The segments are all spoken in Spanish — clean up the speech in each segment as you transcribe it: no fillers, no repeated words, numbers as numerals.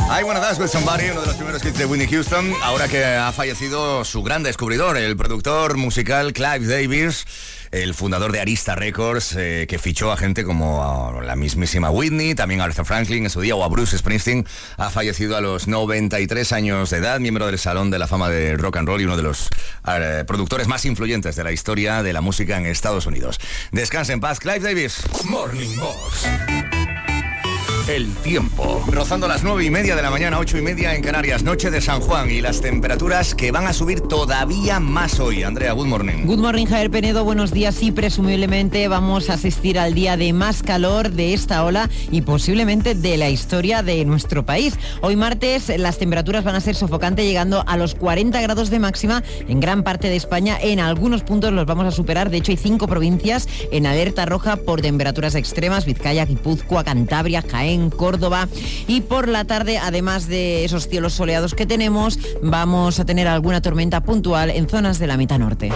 I Wanna Dance With Somebody, uno de los primeros hits de Whitney Houston, ahora que ha fallecido su gran descubridor, el productor musical Clive Davis, el fundador de Arista Records, que fichó a gente como a la mismísima Whitney, también a Aretha Franklin en su día, o a Bruce Springsteen. Ha fallecido a los 93 años de edad, miembro del Salón de la Fama de Rock and Roll y uno de los productores más influyentes de la historia de la música en Estados Unidos. Descanse en paz, Clive Davis. Morning Box. El tiempo. Rozando las 9:30 de la mañana, 8:30 en Canarias, noche de San Juan, y las temperaturas que van a subir todavía más hoy. Andrea, good morning. Good morning, Javier Penedo, buenos días. Y presumiblemente vamos a asistir al día de más calor de esta ola y posiblemente de la historia de nuestro país. Hoy martes las temperaturas van a ser sofocantes, llegando a los 40 grados de máxima en gran parte de España. En algunos puntos los vamos a superar. De hecho, hay 5 provincias en alerta roja por temperaturas extremas: Vizcaya, Guipúzcoa, Cantabria, Jaén, Córdoba. Y por la tarde, además de esos cielos soleados que tenemos, vamos a tener alguna tormenta puntual en zonas de la mitad norte.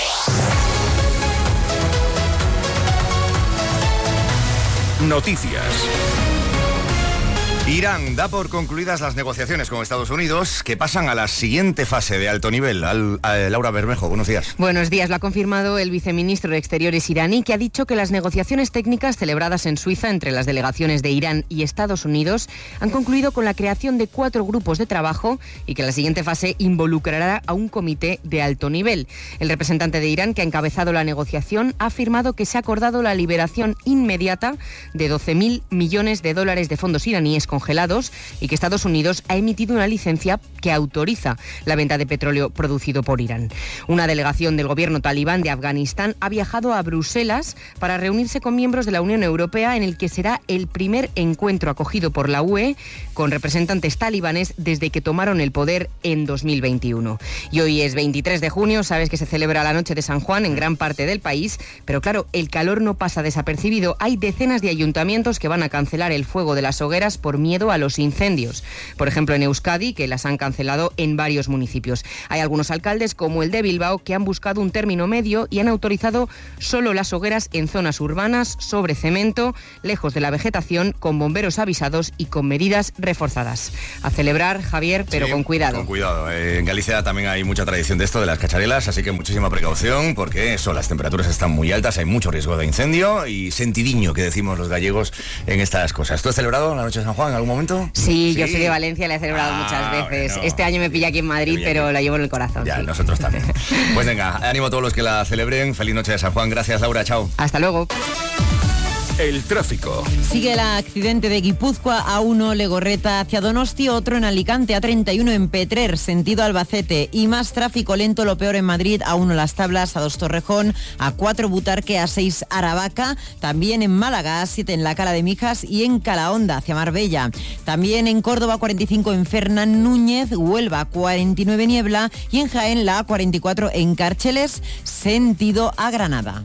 Noticias. Irán da por concluidas las negociaciones con Estados Unidos, que pasan a la siguiente fase de alto nivel. Laura Bermejo, buenos días. Buenos días. Lo ha confirmado el viceministro de Exteriores iraní, que ha dicho que las negociaciones técnicas celebradas en Suiza entre las delegaciones de Irán y Estados Unidos han concluido con la creación de 4 grupos de trabajo y que la siguiente fase involucrará a un comité de alto nivel. El representante de Irán, que ha encabezado la negociación, ha afirmado que se ha acordado la liberación inmediata de $12.000 millones de fondos iraníes congelados y que Estados Unidos ha emitido una licencia que autoriza la venta de petróleo producido por Irán. Una delegación del gobierno talibán de Afganistán ha viajado a Bruselas para reunirse con miembros de la Unión Europea, en el que será el primer encuentro acogido por la UE con representantes talibanes desde que tomaron el poder en 2021. Y hoy es 23 de junio, sabes que se celebra la noche de San Juan en gran parte del país, pero claro, el calor no pasa desapercibido. Hay decenas de ayuntamientos que van a cancelar el fuego de las hogueras por miedo a los incendios. Por ejemplo, en Euskadi, que las han cancelado en varios municipios. Hay algunos alcaldes, como el de Bilbao, que han buscado un término medio y han autorizado solo las hogueras en zonas urbanas, sobre cemento, lejos de la vegetación, con bomberos avisados y con medidas reforzadas. A celebrar, Javier, pero sí, con cuidado. Con cuidado. En Galicia también hay mucha tradición de esto, de las cacharelas, así que muchísima precaución, porque las temperaturas están muy altas, hay mucho riesgo de incendio y sentidiño, que decimos los gallegos en estas cosas. ¿Tú has celebrado la noche de San Juan en algún momento? Sí, yo soy de Valencia, la he celebrado muchas veces. Bueno, este año me pilla aquí en Madrid, pero la llevo en el corazón. Ya, sí. Nosotros también. Pues venga, ánimo a todos los que la celebren. Feliz noche de San Juan. Gracias, Laura. Chao. Hasta luego. El tráfico. Sigue el accidente de Guipúzcoa, A1 Legorreta hacia Donosti, otro en Alicante, A31 en Petrer, sentido Albacete, y más tráfico lento, lo peor en Madrid, A1 Las Tablas, A2 Torrejón, A4 Butarque, A6 Aravaca, también en Málaga, A7 en la Cala de Mijas y en Calahonda hacia Marbella. También en Córdoba, 45 en Fernán Núñez, Huelva, 49 Niebla, y en Jaén, la A44 en Cárcheles, sentido a Granada.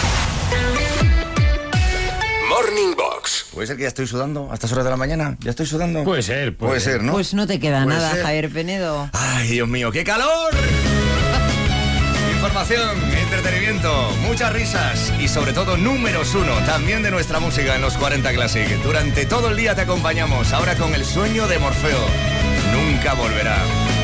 Morning Box. ¿Puede ser que ya estoy sudando a estas horas de la mañana? ¿Ya estoy sudando? Puede ser, ¿no? Pues no te queda nada, ser. Javier Penedo. ¡Ay, Dios mío, qué calor! Información, entretenimiento, muchas risas y sobre todo números 1 también de nuestra música en los 40 Classic. Durante todo el día te acompañamos, ahora con El sueño de Morfeo. Nunca volverá.